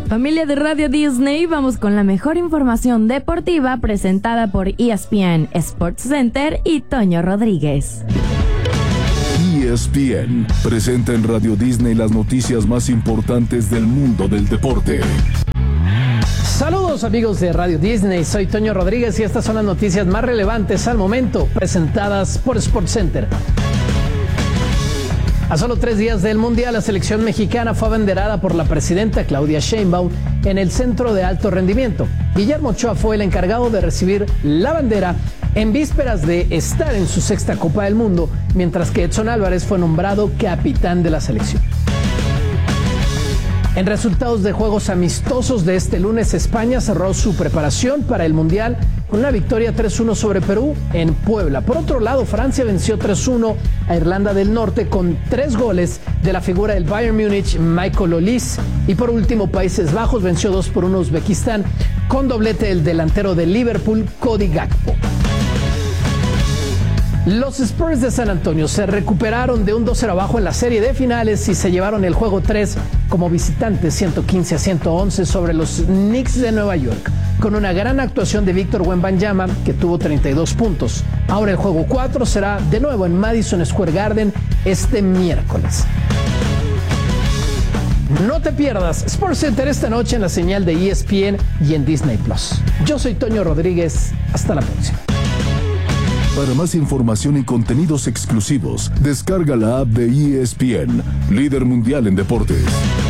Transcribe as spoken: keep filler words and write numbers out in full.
Familia de Radio Disney, vamos con la mejor información deportiva presentada por E S P N Sports Center y Toño Rodríguez. E S P N presenta en Radio Disney las noticias más importantes del mundo del deporte. Saludos amigos de Radio Disney, soy Toño Rodríguez y estas son las noticias más relevantes al momento, presentadas por Sports Center. A solo tres días del Mundial, la selección mexicana fue abanderada por la presidenta Claudia Sheinbaum en el Centro de Alto Rendimiento. Guillermo Ochoa fue el encargado de recibir la bandera en vísperas de estar en su sexta Copa del Mundo, mientras que Edson Álvarez fue nombrado capitán de la selección. En resultados de juegos amistosos de este lunes, España cerró su preparación para el Mundial con una victoria tres uno sobre Perú en Puebla. Por otro lado, Francia venció tres uno a Irlanda del Norte con tres goles de la figura del Bayern Múnich, Michael Olise. Y por último, Países Bajos venció dos por uno a Uzbekistán con doblete del delantero de Liverpool, Cody Gakpo. Los Spurs de San Antonio se recuperaron de un dos cero abajo en la serie de finales y se llevaron el juego tres como visitantes ciento quince a ciento once sobre los Knicks de Nueva York, con una gran actuación de Víctor Wembanyama, que tuvo treinta y dos puntos. Ahora el juego cuatro será de nuevo en Madison Square Garden este miércoles. No te pierdas Sports Center esta noche en la señal de E S P N y en Disney Plus. Yo soy Toño Rodríguez, hasta la próxima. Para más información y contenidos exclusivos, descarga la app de E S P N, líder mundial en deportes.